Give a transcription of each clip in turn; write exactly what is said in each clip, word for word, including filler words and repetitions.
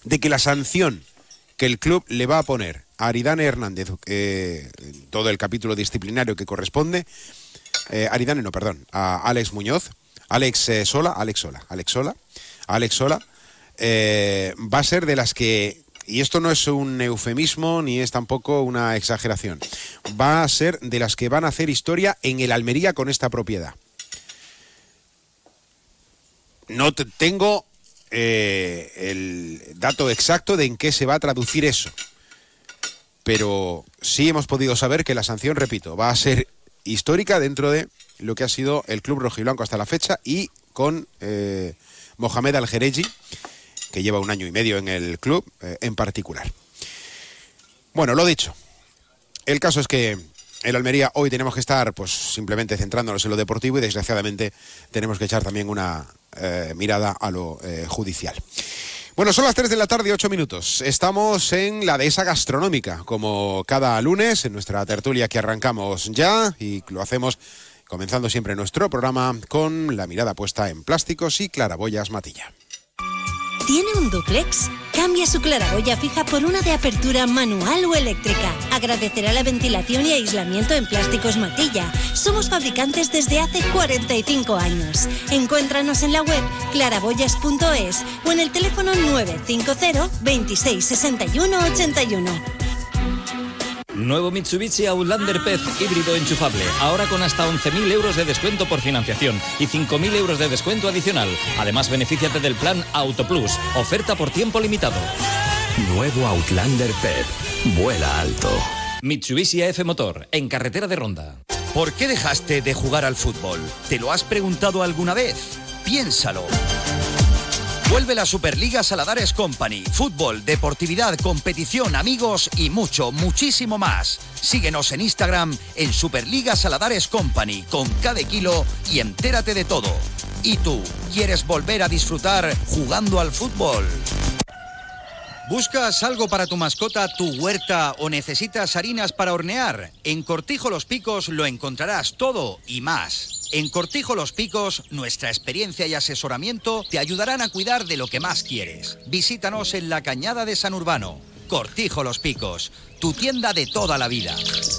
de que la sanción que el club le va a poner a Aridane Hernández, eh, todo el capítulo disciplinario que corresponde, eh, Aridane no, perdón, a Alex Muñoz, Alex eh, Sola, Alex Sola, Alex Sola, Alex Sola, eh, va a ser de las que, y esto no es un eufemismo ni es tampoco una exageración, va a ser de las que van a hacer historia en el Almería con esta propiedad. No te, tengo eh, el dato exacto de en qué se va a traducir eso, pero sí hemos podido saber que la sanción, repito, va a ser histórica dentro de lo que ha sido el club rojiblanco hasta la fecha, y con eh, Mohamed Al-Jereji, que lleva un año y medio en el club eh, en particular. Bueno, lo dicho, el caso es que en Almería hoy tenemos que estar pues simplemente centrándonos en lo deportivo, y desgraciadamente tenemos que echar también una eh, mirada a lo eh, judicial. Bueno, son las tres de la tarde, ocho minutos. Estamos en la Dehesa Gastronómica, como cada lunes, en nuestra tertulia que arrancamos ya, y lo hacemos comenzando siempre nuestro programa con la mirada puesta en plásticos y claraboyas Matilla. ¿Tiene un dúplex? Cambia su claraboya fija por una de apertura manual o eléctrica. Agradecerá la ventilación y aislamiento en Plásticos Matilla. Somos fabricantes desde hace cuarenta y cinco años. Encuéntranos en la web claraboyas punto es o en el teléfono nueve cinco cero, veintiséis, sesenta y uno, ochenta y uno. Nuevo Mitsubishi Outlander P E Z híbrido enchufable, ahora con hasta once mil euros de descuento por financiación y cinco mil euros de descuento adicional. Además, benefíciate del plan Auto Plus, oferta por tiempo limitado. Nuevo Outlander P E Z, vuela alto. Mitsubishi A F Motor, en carretera de Ronda. ¿Por qué dejaste de jugar al fútbol? ¿Te lo has preguntado alguna vez? Piénsalo. Vuelve la Superliga Saladares Company. Fútbol, deportividad, competición, amigos y mucho, muchísimo más. Síguenos en Instagram en Superliga Saladares Company con cada kilo y entérate de todo. ¿Y tú, quieres volver a disfrutar jugando al fútbol? ¿Buscas algo para tu mascota, tu huerta o necesitas harinas para hornear? En Cortijo Los Picos lo encontrarás todo y más. En Cortijo Los Picos, nuestra experiencia y asesoramiento te ayudarán a cuidar de lo que más quieres. Visítanos en la Cañada de San Urbano. Cortijo Los Picos, tu tienda de toda la vida.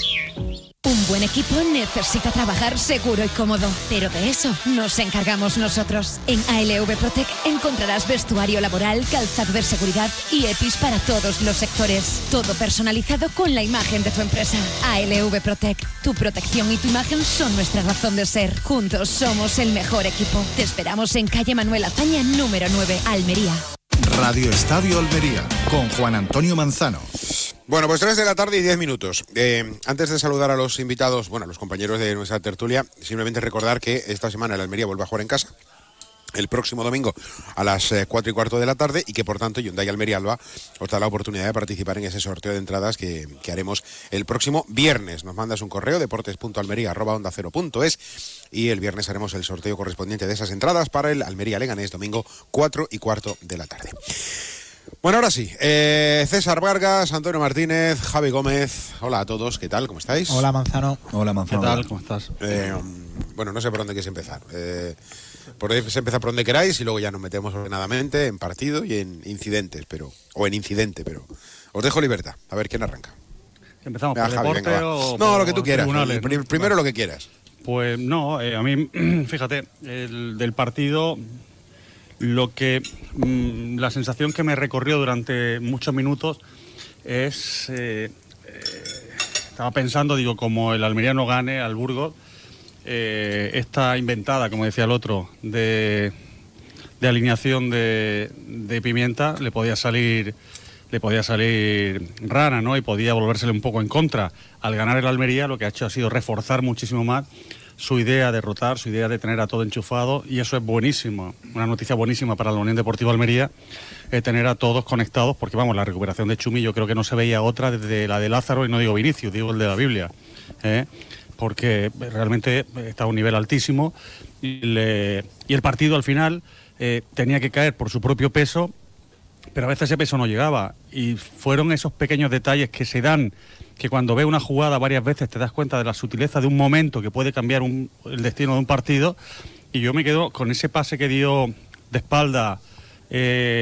Un buen equipo necesita trabajar seguro y cómodo, pero de eso nos encargamos nosotros. En A L V Protec encontrarás vestuario laboral, calzado de seguridad y E P I S para todos los sectores. Todo personalizado con la imagen de tu empresa. A L V Protec, tu protección y tu imagen son nuestra razón de ser. Juntos somos el mejor equipo. Te esperamos en calle Manuel Azaña, número nueve, Almería. Radio Estadio Almería, con Juan Antonio Manzano. Bueno, pues tres de la tarde y diez minutos. Eh, antes de saludar a los invitados, bueno, a los compañeros de nuestra tertulia, simplemente recordar que esta semana el Almería vuelve a jugar en casa, el próximo domingo a las eh, cuatro y cuarto de la tarde, y que por tanto Hyundai Almería Alba os da la oportunidad de participar en ese sorteo de entradas que, que haremos el próximo viernes. Nos mandas un correo, deportes punto almería arroba onda cero punto es, y el viernes haremos el sorteo correspondiente de esas entradas para el Almería Leganés, domingo cuatro y cuarto de la tarde. Bueno, ahora sí, eh, César Vargas, Antonio Martínez, Javi Gómez, hola a todos, ¿qué tal? ¿Cómo estáis? Hola Manzano. Hola Manzano. ¿Qué tal? ¿Cómo estás? Eh, bueno, no sé por dónde quieres empezar. Eh, podéis empezar por donde queráis y luego ya nos metemos ordenadamente en partido y en incidentes, pero o en incidente, pero os dejo libertad. A ver quién arranca. ¿Empezamos venga, por Javi, deporte venga, o no, por lo que tú quieras. tribunales? Prim- primero lo que quieras. Pues no, eh, a mí, fíjate, el del partido, lo que mmm, la sensación que me recorrió durante muchos minutos es, eh, eh, estaba pensando, digo, como el Almería no gane al Burgos, eh, esta inventada, como decía el otro, de, de alineación de, de Pimienta, le podía salir le podía salir rara, ¿no? Y podía volvérsele un poco en contra. Al ganar el Almería, lo que ha hecho ha sido reforzar muchísimo más su idea de rotar, su idea de tener a todo enchufado, y eso es buenísimo, una noticia buenísima para la Unión Deportiva Almería, eh, tener a todos conectados, porque vamos, la recuperación de Chumi yo creo que no se veía otra desde la de Lázaro, y no digo Vinicius, digo el de la Biblia, ¿eh? Porque realmente está a un nivel altísimo, y, le, y el partido al final eh, tenía que caer por su propio peso, pero a veces ese peso no llegaba, y fueron esos pequeños detalles que se dan, que cuando ves una jugada varias veces te das cuenta de la sutileza de un momento que puede cambiar un, el destino de un partido, y yo me quedo con ese pase que dio de espalda eh,